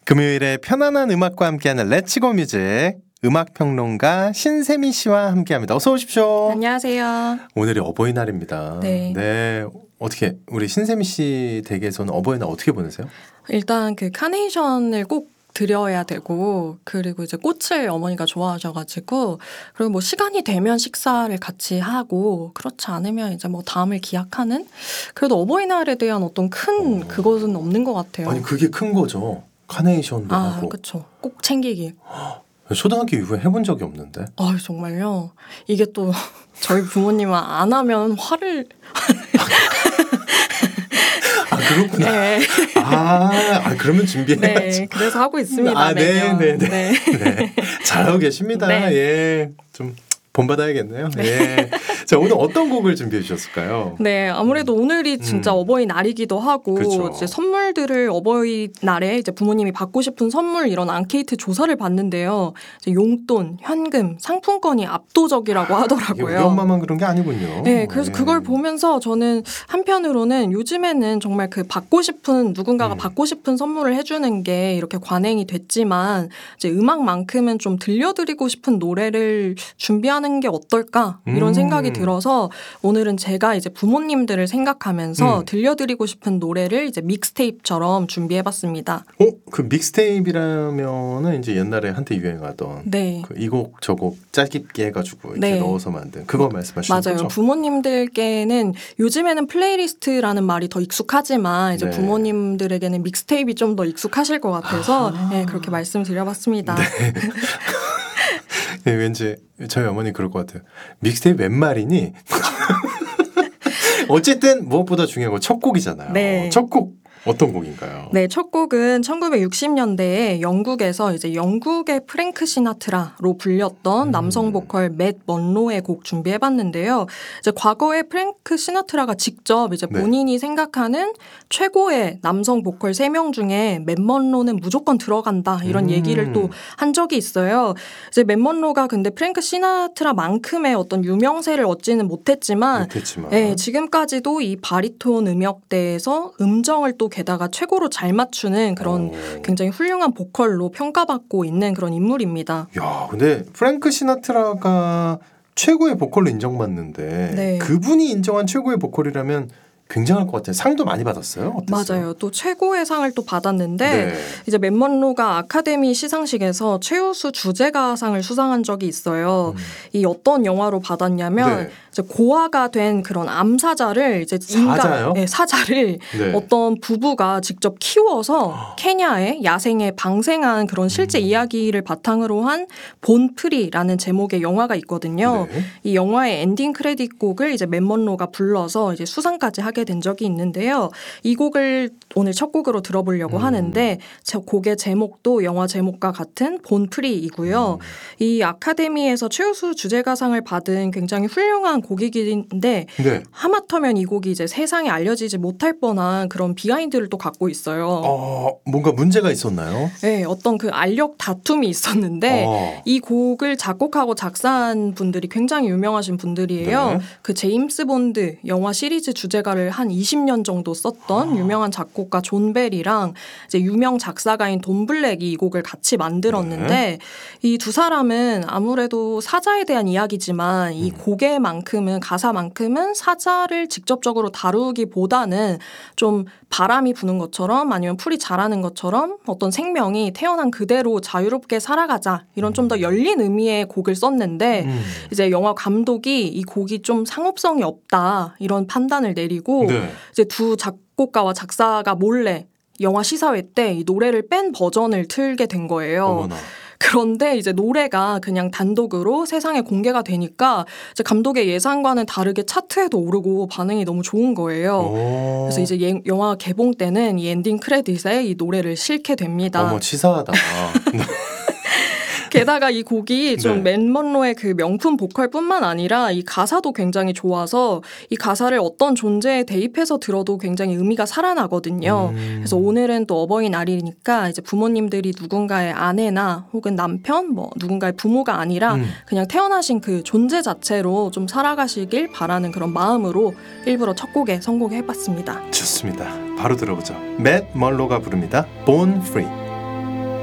금요일에 편안한 음악과 함께하는 렛츠고 뮤직 음악평론가 신세미 씨와 함께합니다. 어서 오십시오. 안녕하세요. 오늘이 어버이날입니다. 네. 어떻게 우리 신세미 씨 댁에서는 어버이날 어떻게 보내세요? 일단 그 카네이션을 꼭 드려야 되고, 그리고 이제 꽃을 어머니가 좋아하셔가지고, 그리고 뭐 시간이 되면 식사를 같이 하고, 그렇지 않으면 이제 뭐 다음을 기약하는? 그래도 어버이날에 대한 어떤 큰 그것은 없는 것 같아요. 아니 그게 큰 거죠. 카네이션도 하고. 그렇죠. 꼭 챙기기. 초등학교 이후에 해본 적이 없는데. 정말요? 이게 또 저희 부모님은 안 하면 화를... 그렇구나. 네. 그러면 준비해야지. 네, 그래서 하고 있습니다. 매년. 네. 잘하고 계십니다. 네. 예, 좀 본받아야겠네요. 예. 자, 오늘 어떤 곡을 준비해 주셨을까요? 네, 아무래도 오늘이 진짜 어버이날이기도 하고, 그렇죠. 이제 선물들을 어버이날에 이제 부모님이 받고 싶은 선물 이런 앙케이트 조사를 봤는데요. 이제 용돈, 현금, 상품권이 압도적이라고 이게 하더라고요. 우리 엄마만 그런 게 아니군요. 네, 그래서 그걸 보면서 저는 한편으로는 요즘에는 정말 그 누군가가 받고 싶은 선물을 해주는 게 이렇게 관행이 됐지만, 이제 음악만큼은 좀 들려드리고 싶은 노래를 준비하는 게 어떨까? 이런 생각이 들어서 오늘은 제가 이제 부모님들을 생각하면서 들려드리고 싶은 노래를 이제 믹스테이프처럼 준비해봤습니다. 그 믹스테이프라면은 이제 옛날에 한때 유행하던 네. 이 곡 저 곡 짧게 해가지고 이렇게 넣어서 만든 그거 말씀하시는 거죠? 맞아요. 부모님들께는 요즘에는 플레이리스트라는 말이 더 익숙하지만 이제 부모님들에게는 믹스테이프가 좀 더 익숙하실 것 같아서 그렇게 말씀드려봤습니다. 네. 네, 왠지 저희 어머니 그럴 것 같아요. 믹스테이프 웬 말이니? 어쨌든 무엇보다 중요한 건 첫 곡이잖아요. 네. 첫 곡 어떤 곡인가요? 네, 첫 곡은 1960년대에 영국에서 이제 영국의 프랭크 시나트라로 불렸던 남성 보컬 맷 먼로의 곡 준비해봤는데요. 이제 과거에 프랭크 시나트라가 직접 이제 본인이 생각하는 최고의 남성 보컬 3명 중에 맷 먼로는 무조건 들어간다 이런 얘기를 또 한 적이 있어요. 이제 맷 먼로가 근데 프랭크 시나트라만큼의 어떤 유명세를 얻지는 못했지만 네, 지금까지도 이 바리톤 음역대에서 음정을 또 게다가 최고로 잘 맞추는 그런 굉장히 훌륭한 보컬로 평가받고 있는 그런 인물입니다. 야, 근데 프랭크 시나트라가 최고의 보컬로 인정받는데 그분이 인정한 최고의 보컬이라면 굉장할 것 같아요. 상도 많이 받았어요? 어땠어요? 맞아요. 또 최고의 상을 또 받았는데 이제 맷 먼로가 아카데미 시상식에서 최우수 주제가상을 수상한 적이 있어요. 이 어떤 영화로 받았냐면 이제 고아가 된 그런 암사자를 이제 사자를 어떤 부부가 직접 키워서 케냐의 야생에 방생한 그런 실제 이야기를 바탕으로 한 본프리라는 제목의 영화가 있거든요. 이 영화의 엔딩 크레딧 곡을 이제 맷 먼로가 불러서 이제 수상까지 하게 된 적이 있는데요. 이 곡을 오늘 첫 곡으로 들어보려고 하는데 곡의 제목도 영화 제목과 같은 본프리이고요. 이 아카데미에서 최우수 주제가상을 받은 굉장히 훌륭한 곡이긴데 하마터면 이 곡이 이제 세상에 알려지지 못할 뻔한 그런 비하인드를 또 갖고 있어요. 뭔가 문제가 있었나요? 네, 어떤 그 알력 다툼이 있었는데 이 곡을 작곡하고 작사한 분들이 굉장히 유명하신 분들이에요. 그 제임스 본드 영화 시리즈 주제가를 한 20년 정도 썼던 유명한 작곡가 존 벨이랑 이제 유명 작사가인 돈 블랙이 이 곡을 같이 만들었는데 이 두 사람은 아무래도 사자에 대한 이야기지만 이 곡에만큼은 가사만큼은 사자를 직접적으로 다루기보다는 좀 바람이 부는 것처럼 아니면 풀이 자라는 것처럼 어떤 생명이 태어난 그대로 자유롭게 살아가자 이런 좀 더 열린 의미의 곡을 썼는데 이제 영화 감독이 이 곡이 좀 상업성이 없다 이런 판단을 내리고 이제 두 작곡가와 작사가 몰래 영화 시사회 때 이 노래를 뺀 버전을 틀게 된 거예요. 어머나. 그런데 이제 노래가 그냥 단독으로 세상에 공개가 되니까 이제 감독의 예상과는 다르게 차트에도 오르고 반응이 너무 좋은 거예요. 그래서 이제 영화 개봉 때는 이 엔딩 크레딧에 이 노래를 싣게 됩니다. 어머, 치사하다. 게다가 이 곡이 좀 맷 먼로의 그 명품 보컬뿐만 아니라 이 가사도 굉장히 좋아서 이 가사를 어떤 존재에 대입해서 들어도 굉장히 의미가 살아나거든요. 그래서 오늘은 또 어버이날이니까 이제 부모님들이 누군가의 아내나 혹은 남편, 뭐 누군가의 부모가 아니라 그냥 태어나신 그 존재 자체로 좀 살아가시길 바라는 그런 마음으로 일부러 첫 곡에 선곡해봤습니다. 좋습니다. 바로 들어보죠. 맷 먼로가 부릅니다. Born Free.